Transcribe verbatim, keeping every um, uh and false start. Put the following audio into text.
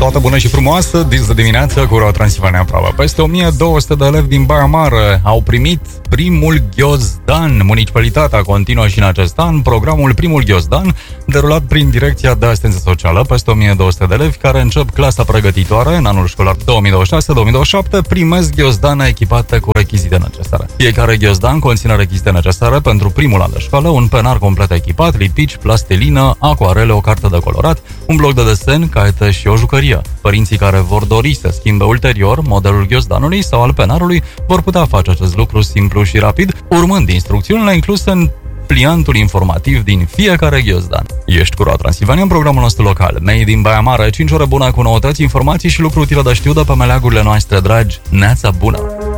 toată bună și frumoasă, dis de dimineață cu Roa Transilvania Prava. Peste o mie două sute de elevi din Baia Mare au primit primul ghiozdan. Municipalitatea continuă și în acest an programul Primul Ghiozdan, derulat prin Direcția de Asistență Socială. Peste o mie două sute de elevi care încep clasa pregătitoare în anul școlar două mii douăzeci și șase două mii douăzeci și șapte primesc ghiozdane echipate cu rechizite necesare. Fiecare ghiozdan conține rechizite necesare pentru primul an de școală, un penar complet echipat, lipici, plastilină, acoarele, o carte de colorat, un bloc de desen, caiete și o jucărie. Părinții care vor dori să schimbe ulterior modelul ghiozdanului sau al penarului vor putea face acest lucru simplu și rapid, urmând instrucțiunile incluse în pliantul informativ din fiecare ghiozdan. Ești cu Roa Transilvania în programul nostru local. Mei din Baia Mare, cinci ore bună cu noutăți, informații și lucruri utile de știut de pe meleagurile noastre dragi. Neața bună!